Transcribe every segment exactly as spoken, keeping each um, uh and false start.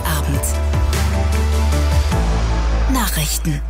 Abend. Nachrichten.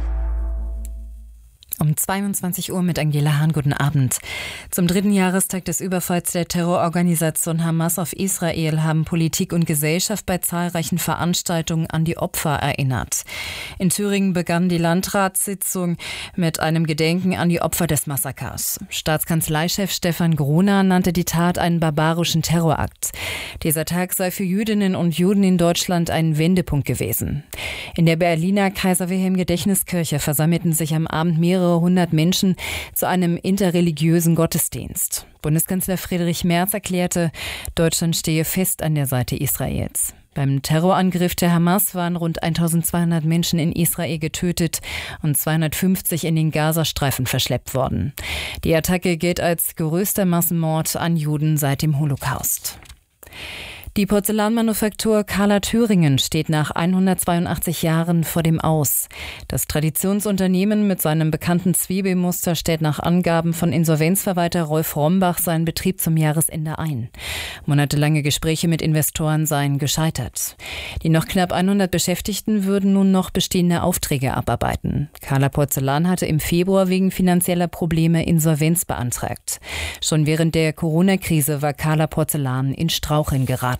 Um zweiundzwanzig Uhr mit Angela Hahn. Guten Abend. Zum dritten Jahrestag des Überfalls der Terrororganisation Hamas auf Israel haben Politik und Gesellschaft bei zahlreichen Veranstaltungen an die Opfer erinnert. In Thüringen begann die Landratssitzung mit einem Gedenken an die Opfer des Massakers. Staatskanzleichef Stefan Gruner nannte die Tat einen barbarischen Terrorakt. Dieser Tag sei für Jüdinnen und Juden in Deutschland ein Wendepunkt gewesen. In der Berliner Kaiser-Wilhelm-Gedächtniskirche versammelten sich am Abend mehrere hundert Menschen zu einem interreligiösen Gottesdienst. Bundeskanzler Friedrich Merz erklärte, Deutschland stehe fest an der Seite Israels. Beim Terrorangriff der Hamas waren rund eintausendzweihundert Menschen in Israel getötet und zweihundertfünfzig in den Gazastreifen verschleppt worden. Die Attacke gilt als größter Massenmord an Juden seit dem Holocaust. Die Porzellanmanufaktur Carla Thüringen steht nach hundertzweiundachtzig Jahren vor dem Aus. Das Traditionsunternehmen mit seinem bekannten Zwiebelmuster stellt nach Angaben von Insolvenzverwalter Rolf Rombach seinen Betrieb zum Jahresende ein. Monatelange Gespräche mit Investoren seien gescheitert. Die noch knapp hundert Beschäftigten würden nun noch bestehende Aufträge abarbeiten. Carla Porzellan hatte im Februar wegen finanzieller Probleme Insolvenz beantragt. Schon während der Corona-Krise war Carla Porzellan in Straucheln geraten.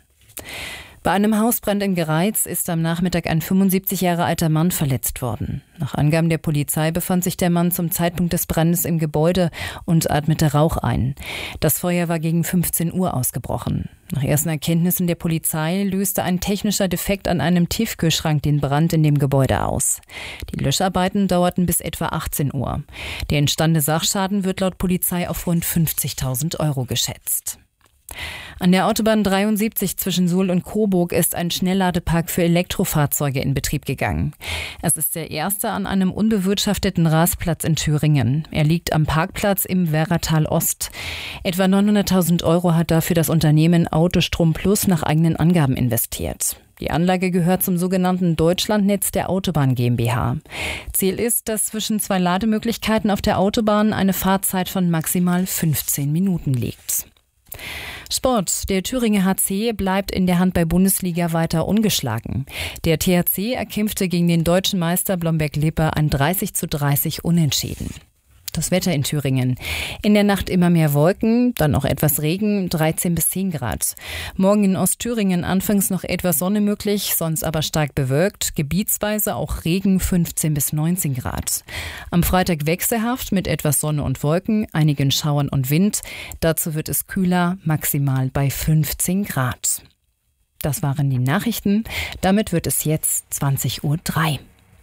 Bei einem Hausbrand in Gereiz ist am Nachmittag ein fünfundsiebzig Jahre alter Mann verletzt worden. Nach Angaben der Polizei befand sich der Mann zum Zeitpunkt des Brandes im Gebäude und atmete Rauch ein. Das Feuer war gegen fünfzehn Uhr ausgebrochen. Nach ersten Erkenntnissen der Polizei löste ein technischer Defekt an einem Tiefkühlschrank den Brand in dem Gebäude aus. Die Löscharbeiten dauerten bis etwa achtzehn Uhr. Der entstandene Sachschaden wird laut Polizei auf rund fünfzigtausend Euro geschätzt. An der Autobahn dreiundsiebzig zwischen Suhl und Coburg ist ein Schnellladepark für Elektrofahrzeuge in Betrieb gegangen. Es ist der erste an einem unbewirtschafteten Rastplatz in Thüringen. Er liegt am Parkplatz im Werratal Ost. Etwa neunhunderttausend Euro hat dafür das Unternehmen Autostrom Plus nach eigenen Angaben investiert. Die Anlage gehört zum sogenannten Deutschlandnetz der Autobahn GmbH. Ziel ist, dass zwischen zwei Lademöglichkeiten auf der Autobahn eine Fahrzeit von maximal fünfzehn Minuten liegt. Sport. Der Thüringer H C bleibt in der Handball-Bundesliga weiter ungeschlagen. Der T H C erkämpfte gegen den deutschen Meister Blomberg-Lippe ein dreißig zu dreißig Unentschieden. Das Wetter in Thüringen. In der Nacht immer mehr Wolken, dann auch etwas Regen, dreizehn bis zehn Grad. Morgen in Ostthüringen anfangs noch etwas Sonne möglich, sonst aber stark bewölkt, gebietsweise auch Regen, fünfzehn bis neunzehn Grad. Am Freitag wechselhaft mit etwas Sonne und Wolken, einigen Schauern und Wind. Dazu wird es kühler, maximal bei fünfzehn Grad. Das waren die Nachrichten. Damit wird es jetzt zwanzig Uhr drei.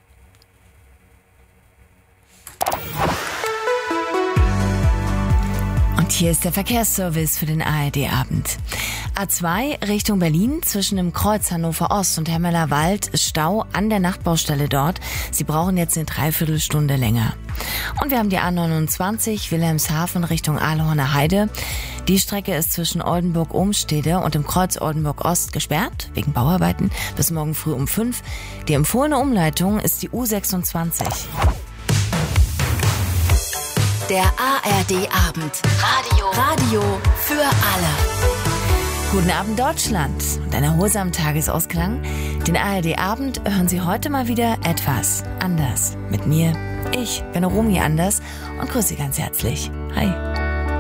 Und hier ist der Verkehrsservice für den A R D-Abend. A zwei Richtung Berlin zwischen dem Kreuz Hannover Ost und Hemmeler Wald Stau an der Nachtbaustelle dort. Sie brauchen jetzt eine Dreiviertelstunde länger. Und wir haben die A neunundzwanzig Wilhelmshaven Richtung Ahlhorner Heide. Die Strecke ist zwischen Oldenburg-Ohmstede und dem Kreuz Oldenburg Ost gesperrt, wegen Bauarbeiten, bis morgen früh um fünf. Die empfohlene Umleitung ist die U sechsundzwanzig. Der A R D-Abend. Radio. Radio für alle. Guten Abend Deutschland und ein erholsamen Tagesausklang. Den A R D-Abend hören Sie heute mal wieder etwas anders. Mit mir, ich bin Romy Anders und grüße Sie ganz herzlich. Hi.